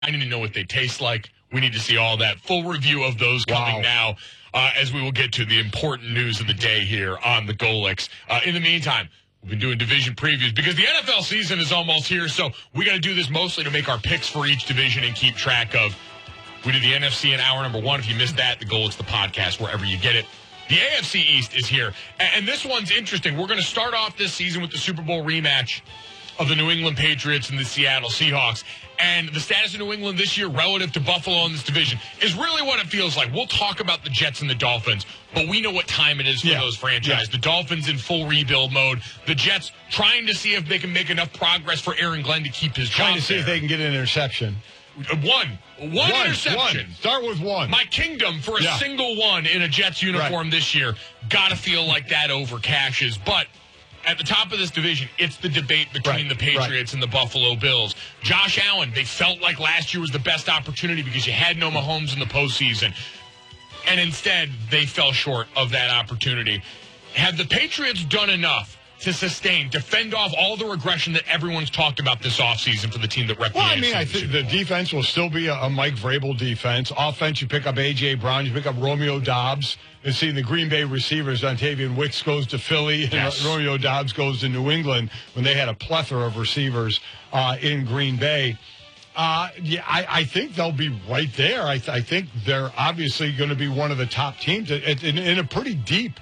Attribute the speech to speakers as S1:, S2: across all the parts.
S1: I need to know what they taste like. We need to see all that. Full review of those coming now as we will get to the important news of the day here on the Golics. In the meantime, we've been doing division previews because the NFL season is almost here, so we got to do this mostly to make our picks for each division and keep track of. We did the NFC in hour number 1. If you missed that, the Golics, the podcast, wherever you get it. The AFC East is here, and this one's interesting. We're going to start off this season with the Super Bowl rematch of the New England Patriots and the Seattle Seahawks. And the status of New England this year relative to Buffalo in this division is really what it feels like. We'll talk about the Jets and the Dolphins, but we know what time it is for those franchises. The Dolphins in full rebuild mode. The Jets trying to see if they can make enough progress for Aaron Glenn to keep his job.
S2: Trying to see if they can get an interception.
S1: One interception.
S2: One. Start with one.
S1: My kingdom for a single one in a Jets uniform this year. Got to feel like that over cashes. But at the top of this division, it's the debate between the Patriots and the Buffalo Bills. Josh Allen, they felt like last year was the best opportunity because you had no Mahomes in the postseason. And instead, they fell short of that opportunity. Have the Patriots done enough to fend off all the regression that everyone's talked about this offseason for the team that represents?
S2: I think the defense will still be a Mike Vrabel defense. Offense, you pick up A.J. Brown, you pick up Romeo Doubs. And seeing the Green Bay receivers, Dontavian Wicks goes to Philly, and Romeo Doubs goes to New England when they had a plethora of receivers in Green Bay. I think they'll be right there. I think they're obviously going to be one of the top teams in a pretty deep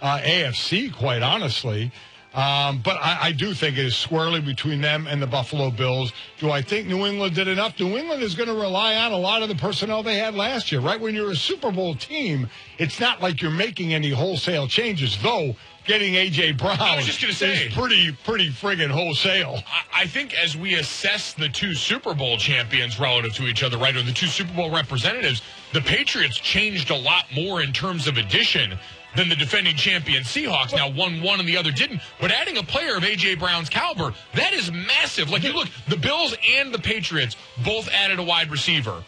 S2: AFC, quite honestly. But I do think it is squarely between them and the Buffalo Bills. Do I think New England did enough? New England is going to rely on a lot of the personnel they had last year, right? When you're a Super Bowl team, it's not like you're making any wholesale changes, though getting A.J. Brown
S1: is
S2: pretty friggin' wholesale.
S1: I think as we assess the two Super Bowl champions relative to each other, right, or the two Super Bowl representatives, the Patriots changed a lot more in terms of addition than the defending champion Seahawks. Now, one won and the other didn't. But adding a player of A.J. Brown's caliber, that is massive. Like, you look, the Bills and the Patriots both added a wide receiver.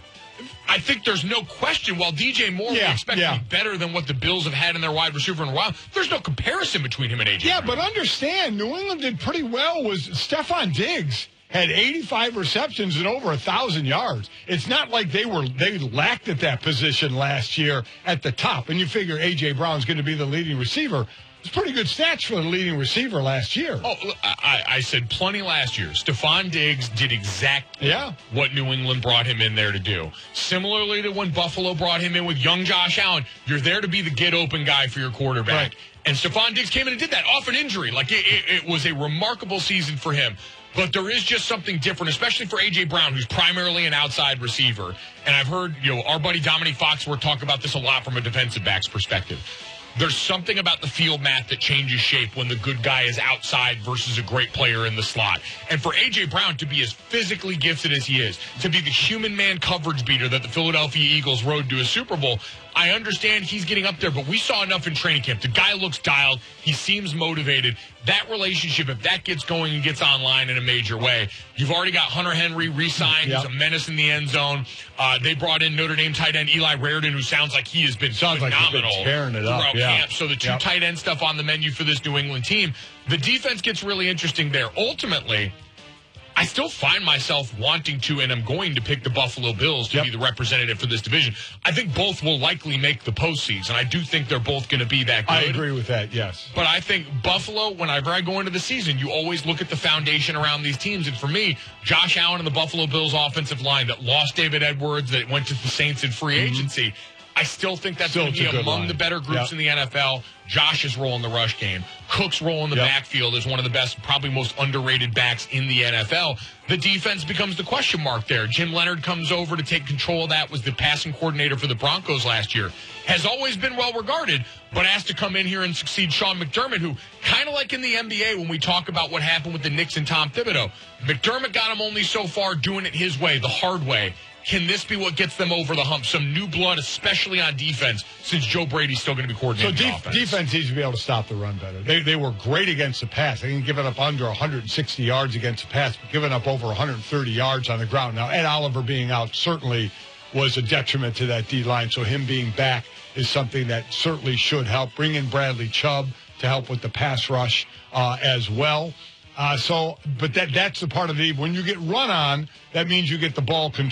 S1: I think there's no question, while DJ Moore we expect to be better than what the Bills have had in their wide receiver in a while, there's no comparison between him and A.J. Brown.
S2: But understand, New England did pretty well. Stephon Diggs had 85 receptions and over 1,000 yards. It's not like they lacked at that position last year at the top. And you figure A.J. Brown's going to be the leading receiver. It's pretty good stats for the leading receiver last year.
S1: I said plenty last year. Stephon Diggs did exactly what New England brought him in there to do. Similarly to when Buffalo brought him in with young Josh Allen, you're there to be the get-open guy for your quarterback.
S2: Right.
S1: And Stephon Diggs came in and did that off an injury. Like, it was a remarkable season for him. But there is just something different, especially for A.J. Brown, who's primarily an outside receiver. And I've heard, our buddy Dominique Foxworth talk about this a lot from a defensive back's perspective. There's something about the field map that changes shape when the good guy is outside versus a great player in the slot. And for A.J. Brown to be as physically gifted as he is, to be the human man coverage beater that the Philadelphia Eagles rode to a Super Bowl, I understand he's getting up there, but we saw enough in training camp. The guy looks dialed. He seems motivated. That relationship, if that gets going and gets online in a major way, you've already got Hunter Henry re-signed. He's a menace in the end zone. They brought in Notre Dame tight end Eli Raridon, who sounds like he has been phenomenal
S2: tearing it up
S1: throughout camp. So the two tight end stuff on the menu for this New England team. The defense gets really interesting there. Ultimately, I still find myself wanting to, and I'm going to pick the Buffalo Bills to be the representative for this division. I think both will likely make the postseason. I do think they're both going to be that good.
S2: I agree with that, yes.
S1: But I think Buffalo, whenever I go into the season, you always look at the foundation around these teams. And for me, Josh Allen and the Buffalo Bills offensive line that lost David Edwards, that went to the Saints in free agency, I still think that's going to be among the better groups in the NFL. Josh's role in the rush game. Cook's role in the backfield is one of the best, probably most underrated backs in the NFL. The defense becomes the question mark there. Jim Leonard comes over to take control of that, was the passing coordinator for the Broncos last year. Has always been well regarded, but has to come in here and succeed Sean McDermott, who, kind of like in the NBA when we talk about what happened with the Knicks and Tom Thibodeau, McDermott got him only so far doing it his way, the hard way. Can this be what gets them over the hump? Some new blood, especially on defense, since Joe Brady's still going to be coordinating the offense.
S2: Defense needs to be able to stop the run better. They were great against the pass. They didn't give it up under 160 yards against the pass, but giving up over 130 yards on the ground. Now, Ed Oliver being out certainly was a detriment to that D-line, so him being back is something that certainly should help. Bring in Bradley Chubb to help with the pass rush as well. But that's the part of the when you get run on, that means you get the ball control.